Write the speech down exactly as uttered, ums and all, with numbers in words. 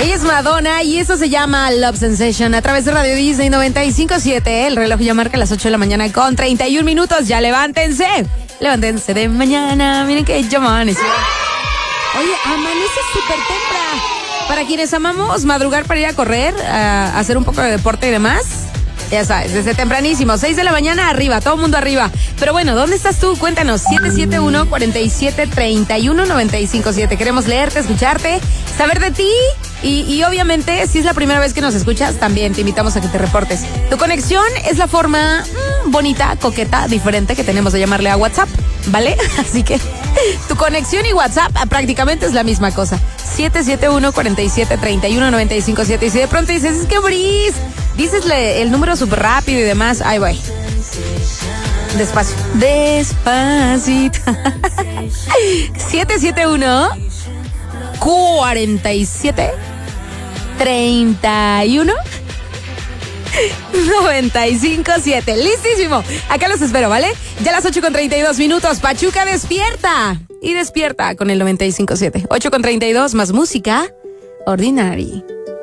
Ella es Madonna y eso se llama Love Sensation a través de Radio Disney noventa y cinco punto siete. El reloj ya marca las ocho de la mañana con treinta y un minutos. Ya levántense. Levántense de mañana. Miren que ya amaneció. Oye, amanece súper temprano. Para quienes amamos madrugar para ir a correr, a hacer un poco de deporte y demás, ya sabes, desde tempranísimo, seis de la mañana arriba, todo el mundo arriba. Pero bueno, ¿dónde estás tú? Cuéntanos, siete siete uno, cuatro siete, tres uno, nueve cinco siete. Queremos leerte, escucharte, saber de ti. Y, y obviamente, si es la primera vez que nos escuchas, también te invitamos a que te reportes. Tu conexión es la forma mmm, bonita, coqueta, diferente que tenemos de llamarle a WhatsApp, ¿vale? Así que tu conexión y WhatsApp prácticamente es la misma cosa. siete siete uno, cuatro siete, tres uno, nueve cinco siete. Y si de pronto dices, es que Bris, dícesle el número súper rápido y demás, ahí voy. Despacio. Despacito. siete siete uno, cuatro siete, treinta y uno, noventa y cinco siete. Listísimo. Acá los espero, ¿vale? Ya a las ocho con treinta y dos minutos. Pachuca despierta. Y despierta con el noventa y cinco siete. ocho con treinta y dos más música. Ordinary.